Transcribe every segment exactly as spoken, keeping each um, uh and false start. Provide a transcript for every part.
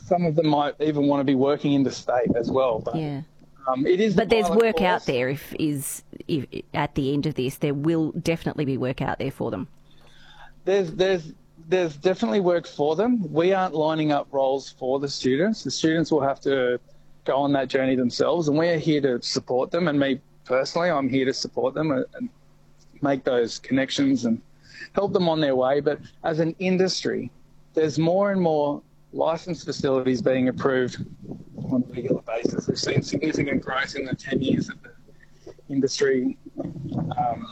some of them might even want to be working interstate as well. But, yeah. Um, it is but the there's pilot work course. out there. If is if at the end of this, there will definitely be work out there for them. There's there's there's definitely work for them. We aren't lining up roles for the students. The students will have to go on that journey themselves, and we're here to support them. And me personally, I'm here to support them and, and make those connections and help them on their way. But as an industry, there's more and more licensed facilities being approved on a regular basis. We've seen significant growth in the ten years that the industry um,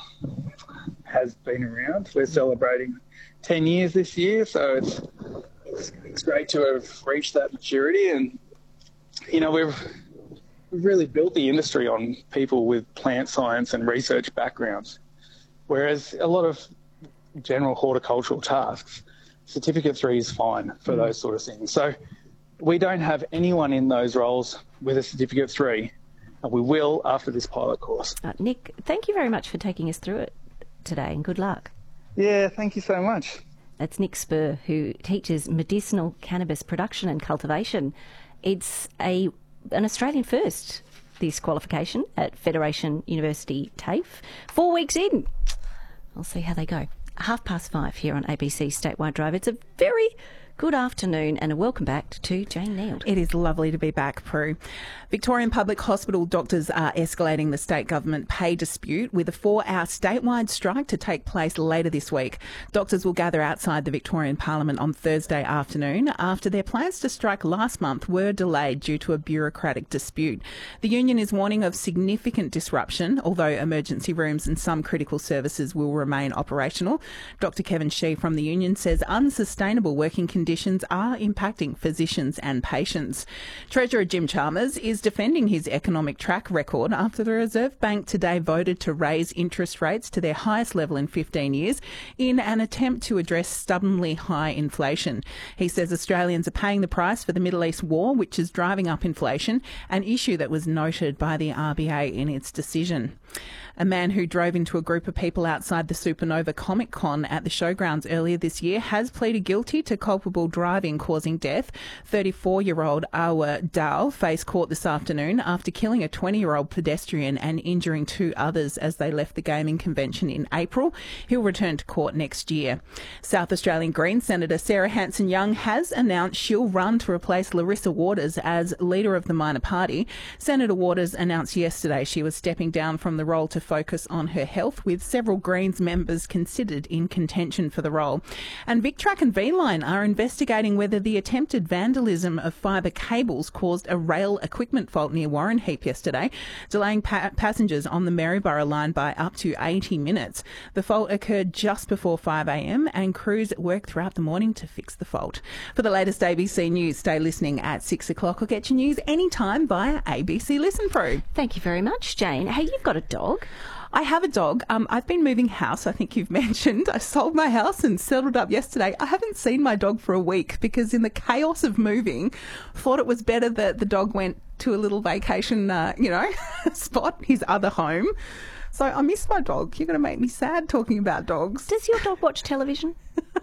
has been around. We're celebrating ten years this year, so it's, it's it's great to have reached that maturity. And you know, we've we've really built the industry on people with plant science and research backgrounds, whereas a lot of general horticultural tasks, Certificate three is fine for those sort of things. So we don't have anyone in those roles with a Certificate three, and we will after this pilot course. Uh, Nick, thank you very much for taking us through it today, and good luck. Yeah, thank you so much. That's Nick Spur, who teaches medicinal cannabis production and cultivation. It's a an Australian first, this qualification at Federation University TAFE. Four weeks in. I'll see how they go. Half past five here on A B C Statewide Drive. It's a very good afternoon and a welcome back to Jane Neild. It is lovely to be back, Prue. Victorian Public Hospital doctors are escalating the state government pay dispute with a four-hour statewide strike to take place later this week. Doctors will gather outside the Victorian Parliament on Thursday afternoon after their plans to strike last month were delayed due to a bureaucratic dispute. The union is warning of significant disruption, although emergency rooms and some critical services will remain operational. Doctor Kevin Shee from the union says unsustainable working conditions are impacting physicians and patients. Treasurer Jim Chalmers is defending his economic track record after the Reserve Bank today voted to raise interest rates to their highest level in fifteen years in an attempt to address stubbornly high inflation. He says Australians are paying the price for the Middle East war, which is driving up inflation, an issue that was noted by the R B A in its decision. A man who drove into a group of people outside the Supernova Comic Con at the showgrounds earlier this year has pleaded guilty to culpable driving causing death. thirty-four-year-old Awa Dal faced court this afternoon after killing a twenty-year-old pedestrian and injuring two others as they left the gaming convention in April. He'll return to court next year. South Australian Greens Senator Sarah Hanson-Young has announced she'll run to replace Larissa Waters as leader of the minor party. Senator Waters announced yesterday she was stepping down from the role to focus on her health, with several Greens members considered in contention for the role. And VicTrack and V-Line are investigating whether the attempted vandalism of fibre cables caused a rail equipment fault near Warren Heap yesterday, delaying pa- passengers on the Maryborough line by up to eighty minutes. The fault occurred just before five a m and crews worked throughout the morning to fix the fault. For the latest A B C News, stay listening at six o'clock or get your news anytime via A B C Listen Pro. Thank you very much, Jane. Hey, you've got a dog. I have a dog. Um, I've been moving house, I think you've mentioned. I sold my house and settled up yesterday. I haven't seen my dog for a week because in the chaos of moving, thought it was better that the dog went to a little vacation, uh, you know, spot, his other home. So I miss my dog. You're going to make me sad talking about dogs. Does your dog watch television?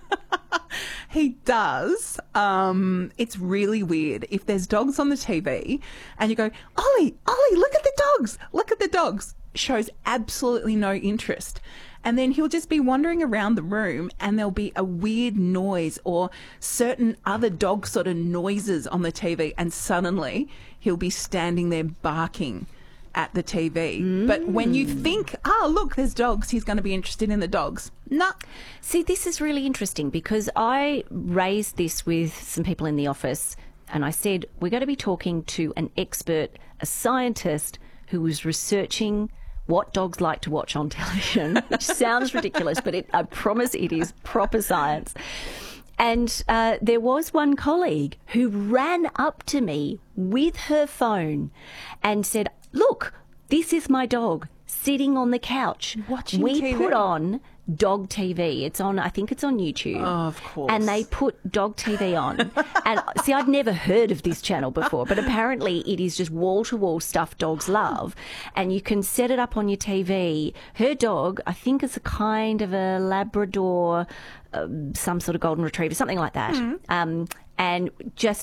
He does. Um, it's really weird. If there's dogs on the T V and you go, Ollie, Ollie, look at the dogs, look at the dogs, shows absolutely no interest. And then he'll just be wandering around the room and there'll be a weird noise or certain other dog sort of noises on the T V and suddenly he'll be standing there barking at the T V. Mm. But when you think, oh, look, there's dogs, he's going to be interested in the dogs. No. See, this is really interesting because I raised this with some people in the office and I said, we're going to be talking to an expert, a scientist who was researching what dogs like to watch on television, which sounds ridiculous, but it, I promise it is proper science. And uh, there was one colleague who ran up to me with her phone and said, look, this is my dog sitting on the couch. Watching we T V. put on dog T V. It's on, I think it's on YouTube. Oh, of course. And they put dog T V on. And see, I'd never heard of this channel before, but apparently it is just wall-to-wall stuff dogs love. And you can set it up on your T V. Her dog, I think it's a kind of a Labrador, um, some sort of golden retriever, something like that. Mm. Um, and just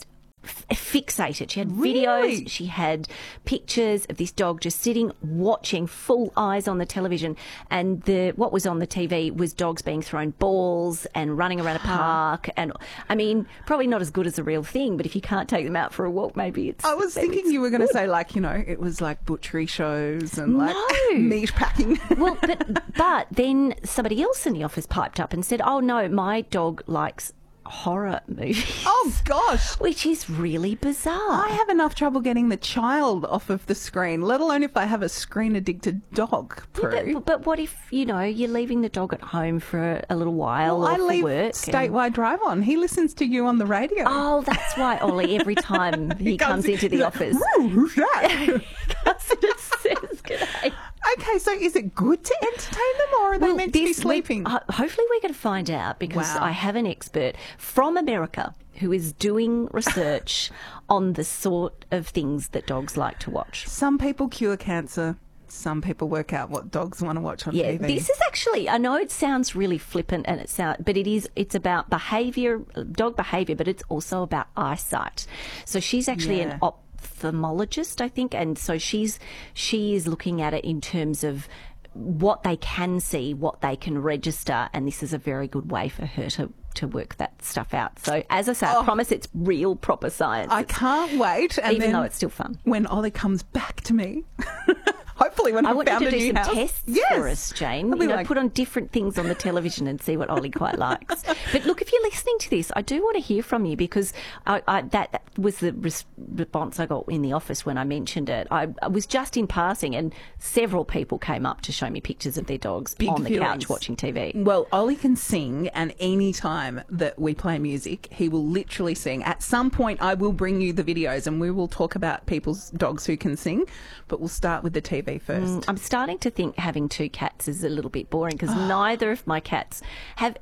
f- fixated. She had Really? videos, she had pictures of this dog just sitting, watching, full eyes on the television. And the what was on the T V was dogs being thrown balls and running around a park. And I mean, probably not as good as the real thing, but if you can't take them out for a walk, maybe it's. I was maybe thinking it's you were going to good. say, like, you know, it was like butchery shows and like No. meat packing. Well, but but then somebody else in the office piped up and said, "Oh no, my dog likes horror movies." Oh, gosh. Which is really bizarre. I have enough trouble getting the child off of the screen, let alone if I have a screen-addicted dog, Prue. But, but what if, you know, you're leaving the dog at home for a little while Well, or I for leave work? and- Statewide Drive on. He listens to you on the radio. Oh, that's why Ollie, every time he, comes, into the he's office, like, "Ooh, who's that?" comes and just says g'day. Okay, so is it good to entertain them or are they Well, meant to be this- sleeping? we- ho- hopefully we're going to find out because Wow. I have an expert from America who is doing research on the sort of things that dogs like to watch. Some people cure cancer. Some people work out what dogs want to watch on Yeah, T V. this is actually, I know it sounds really flippant and it sound, but it is, it's about behaviour, dog behaviour, but it's also about eyesight. So she's actually Yeah. an ophthalmologist, I think, and so she's, she is looking at it in terms of what they can see, what they can register, and this is a very good way for her to, to work that stuff out. So as I say, I promise it's real proper science. I It's- can't wait. And even then though it's still fun. when Ollie comes back to me, hopefully when I I've want you found to a do new some house. tests Yes. for us, Jane. I'll be You know, like- put on different things on the television and see what Ollie quite likes. But look, if you're listening to this, I do want to hear from you because I, I, that, that was the res- response I got in the office when I mentioned it. I, I was just in passing and several people came up to show me pictures of their dogs Big on the feelings. couch watching T V. Well, Ollie can sing, and any time that we play music, he will literally sing. At some point, I will bring you the videos and we will talk about people's dogs who can sing, but we'll start with the T V first. I'm starting to think having two cats is a little bit boring because neither of my cats have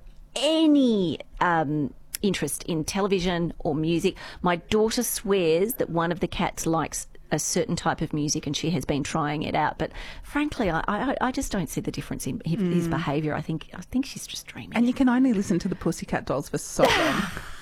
any um, interest in television or music. My daughter swears that one of the cats likes a certain type of music and she has been trying it out. But frankly, I, I, I just don't see the difference in his, his behaviour. I think I think she's just dreaming. And you can only listen to the Pussycat Dolls for so long.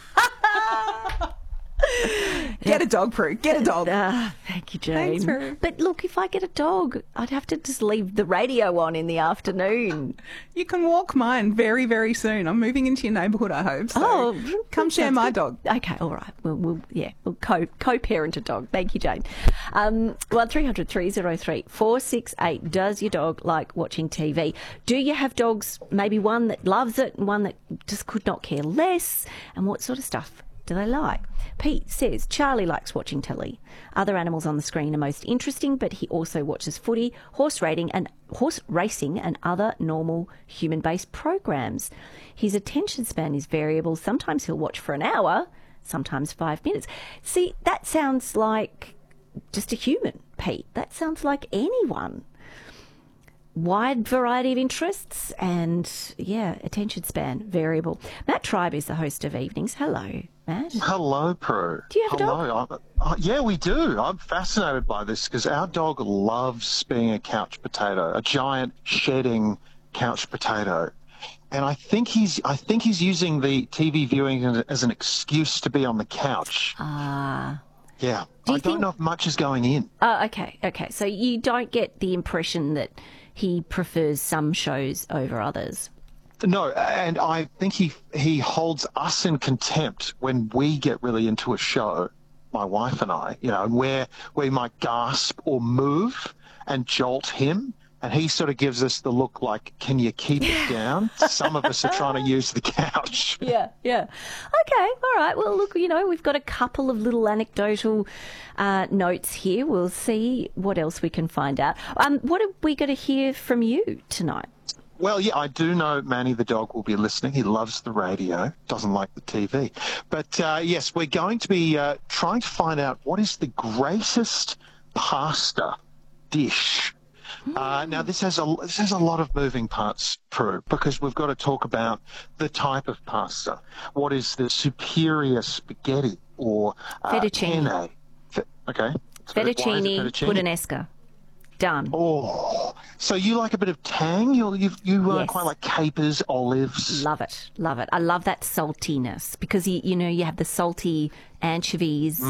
Get a dog, Prue. Get a dog. Ah, thank you, Jane. Thanks, Roo. But look, if I get a dog, I'd have to just leave the radio on in the afternoon. You can walk mine very, very soon. I'm moving into your neighbourhood, I hope. So Oh, come share sounds my good. dog. Okay, all right. We'll, we'll yeah, we'll co co parent a dog. Thank you, Jane. Um, well, three hundred, three oh three, four six eight. Does your dog like watching T V? Do you have dogs? Maybe one that loves it and one that just could not care less. And what sort of stuff do they like? Pete says Charlie likes watching telly. Other animals on the screen are most interesting, but he also watches footy, horse racing, and horse racing and other normal human-based programs. His attention span is variable. Sometimes he'll watch for an hour, sometimes five minutes. See, that sounds like just a human, Pete. That sounds like anyone. Wide variety of interests and, yeah, attention span, variable. Matt Tribe is the host of Evenings. Hello, Matt. Hello, Prue. Do you have a dog? Hello. I'm- uh, yeah, we do. I'm fascinated by this because our dog loves being a couch potato, a giant shedding couch potato. And I think he's I think he's using the T V viewing as, as an excuse to be on the couch. Ah. Yeah. Do you I don't think- know if much is going in. Oh, okay, okay. So you don't get the impression that he prefers some shows over others. No, and I think he he holds us in contempt when we get really into a show, my wife and I, you know, where we might gasp or move and jolt him, and he sort of gives us the look like, can you keep it down? Some of us are trying to use the couch. Yeah, yeah. Okay, all right. Well, look, you know, we've got a couple of little anecdotal uh, notes here. We'll see what else we can find out. Um, what are we going to hear from you tonight? Well, yeah, I do know Manny the dog will be listening. He loves the radio, doesn't like the T V. But, uh, yes, we're going to be uh, trying to find out what is the greatest pasta dish. Uh, now, this has a this has a lot of moving parts, Prue, because we've got to talk about the type of pasta. What is the superior spaghetti or uh, Fettuccine. penne? Fe- okay. So why is it Fettuccine, fettuccine? puttanesca. Done. Oh, so you like a bit of tang? You you you uh, Yes. quite like capers, olives. Love it, love it. I love that saltiness because you, you know you have the salty anchovies